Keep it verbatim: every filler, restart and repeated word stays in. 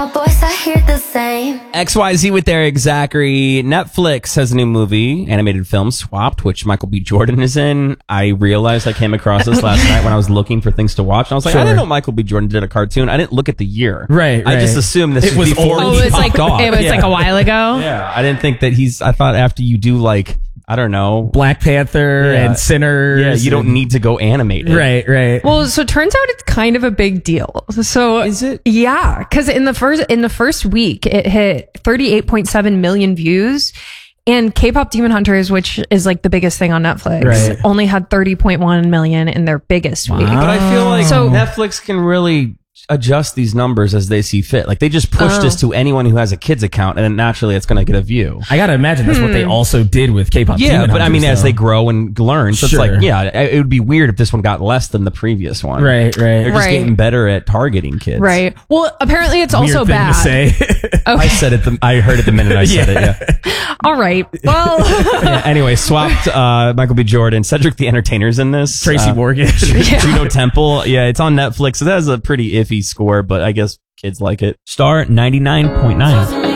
Boys, I hear the same. X Y Z with Eric Zachary. Netflix has a new movie, animated film, Swapped, which Michael B. Jordan is in. I realized I came across this last night when I was looking for things to watch. And I was like, Sure. I didn't know Michael B. Jordan did a cartoon. I didn't look at the year. Right, I right. just assumed this It was was before old. he Oh, it was popped like off. it was Yeah. like a while ago. Yeah, I didn't think that he's, I thought after you do like, I don't know. Black Panther Yeah. and Sinners. Yeah, you don't and- need to go animate it. Right, right. Well, so it turns out it's kind of a big deal. So Is it? Yeah, because in the first in the first week it hit thirty-eight point seven million views, and K-pop Demon Hunters, which is like the biggest thing on Netflix, Right. only had thirty point one million in their biggest week. But I feel like So- Netflix can really adjust these numbers as they see fit. Like they just push Oh. this to anyone who has a kids account, and then naturally it's going to get a view. I gotta imagine that's what they also did with K-pop. Yeah, Demon but I mean, Hunters, as though. they grow and learn, so Sure. it's like, yeah, it it would be weird if this one got less than the previous one. Right, right. They're just Right. getting better at targeting kids. Right. Well, apparently it's Weird also thing bad. to say. I said it. The, I heard it the minute I said Yeah. it. Yeah. All right. Well, yeah. Anyway, swapped. Uh, Michael B. Jordan, Cedric the Entertainer's in this. Tracy uh, Morgan. Juno Temple. Yeah, it's on Netflix. It has a pretty iffy score, but I guess kids like it. Star ninety nine point nine.